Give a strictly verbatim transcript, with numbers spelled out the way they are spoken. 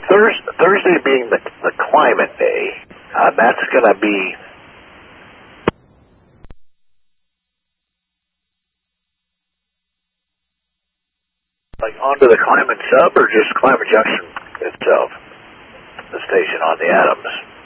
Thursday, Thursday being the, the climate day, uh, that's going to be like onto the Climate Sub or just Climate Junction itself, the station on the Adams?